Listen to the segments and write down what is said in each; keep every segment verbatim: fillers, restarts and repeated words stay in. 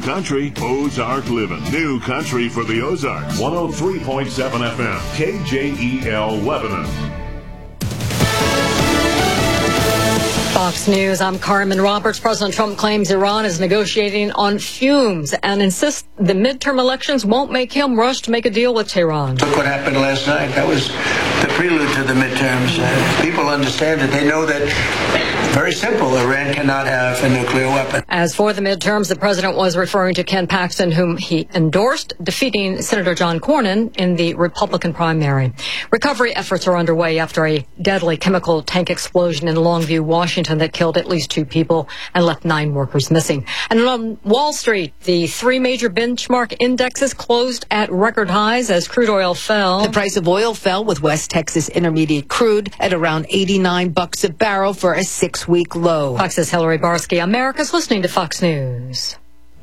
country, Ozark living. New country for the Ozarks. one oh three point seven F M, K J E L Lebanon. Fox News, I'm Carmen Roberts. President Trump claims Iran is negotiating on fumes and insists the midterm elections won't make him rush to make a deal with Tehran. Look what happened last night. That was the prelude to the midterms. Uh, people understand it. They know that, very simple, Iran cannot have a nuclear weapon. As for the midterms, the president was referring to Ken Paxton, whom he endorsed, defeating Senator John Cornyn in the Republican primary. Recovery efforts are underway after a deadly chemical tank explosion in Longview, Washington, that killed at least two people and left nine workers missing. And on Wall Street, the three major benchmark indexes closed at record highs as crude oil fell. The price of oil fell, with West Texas Intermediate crude at around eighty-nine bucks a barrel for a six-week low. Fox's Hillary Barsky. America's listening to Fox News.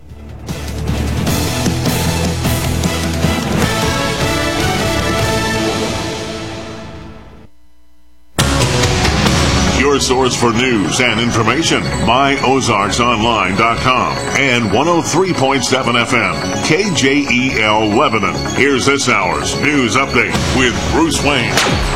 Your source for news and information, my ozarks online dot com and one oh three point seven F M, K J E L Lebanon. Here's this hour's news update with Bruce Wayne.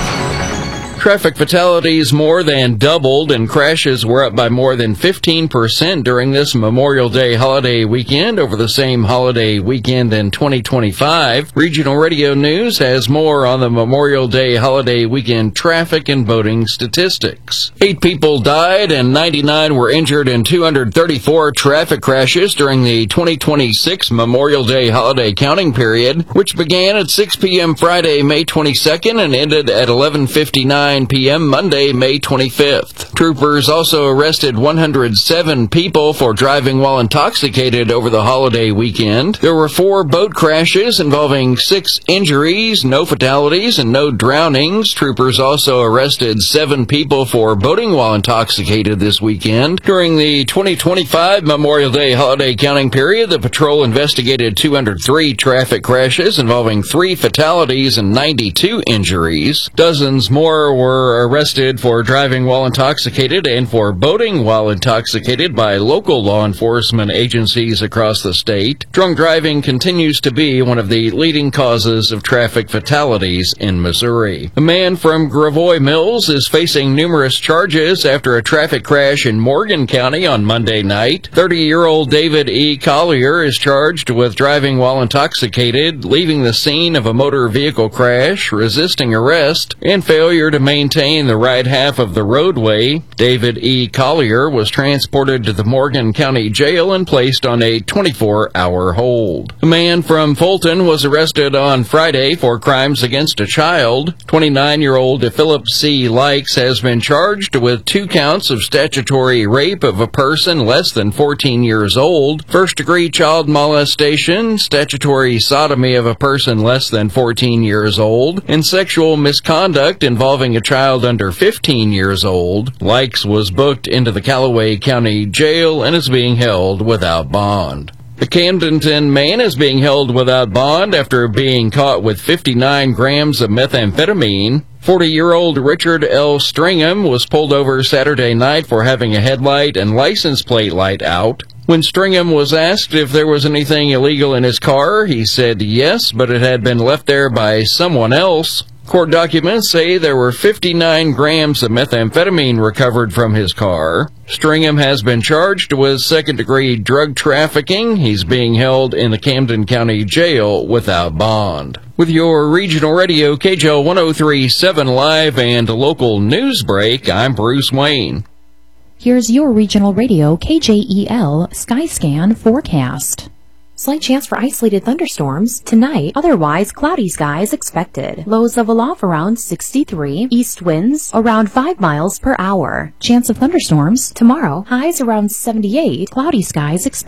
Traffic fatalities more than doubled and crashes were up by more than fifteen percent during this Memorial Day holiday weekend over the same holiday weekend in twenty twenty-five. Regional Radio News has more on the Memorial Day holiday weekend traffic and boating statistics. Eight people died and ninety-nine were injured in two hundred thirty-four traffic crashes during the twenty twenty-six Memorial Day holiday counting period, which began at six p.m. Friday, May twenty-second and ended at eleven fifty-nine p.m. Monday, May twenty-fifth. Troopers also arrested one hundred seven people for driving while intoxicated over the holiday weekend. There were four boat crashes involving six injuries, no fatalities, and no drownings. Troopers also arrested seven people for boating while intoxicated this weekend. During the twenty twenty-five Memorial Day holiday counting period, the patrol investigated two hundred three traffic crashes involving three fatalities and ninety-two injuries. Dozens more were were arrested for driving while intoxicated and for boating while intoxicated by local law enforcement agencies across the state. Drunk driving continues to be one of the leading causes of traffic fatalities in Missouri. A man from Gravois Mills is facing numerous charges after a traffic crash in Morgan County on Monday night. thirty-year-old David E. Collier is charged with driving while intoxicated, leaving the scene of a motor vehicle crash, resisting arrest, and failure to maintain the right half of the roadway. David E. Collier was transported to the Morgan County Jail and placed on a twenty-four hour hold. A man from Fulton was arrested on Friday for crimes against a child. twenty-nine-year-old Philip C. Likes has been charged with two counts of statutory rape of a person less than fourteen years old, first-degree child molestation, statutory sodomy of a person less than fourteen years old, and sexual misconduct involving a child under fifteen years old. Likes was booked into the Callaway County Jail and is being held without bond. The Camdenton man is being held without bond after being caught with fifty-nine grams of methamphetamine. forty-year-old Richard L. Stringham was pulled over Saturday night for having a headlight and license plate light out. When Stringham was asked if there was anything illegal in his car, he said yes, but it had been left there by someone else. Court documents say there were fifty-nine grams of methamphetamine recovered from his car. Stringham has been charged with second-degree drug trafficking. He's being held in the Camden County Jail without bond. With your regional radio, K J L one oh three point seven Live and local news break, I'm Bruce Wayne. Here's your regional radio, K J E L Skyscan forecast. Slight chance for isolated thunderstorms tonight, otherwise cloudy skies expected. Lows level off around sixty-three, east winds around five miles per hour. Chance of thunderstorms tomorrow, highs around seventy-eight, cloudy skies expected.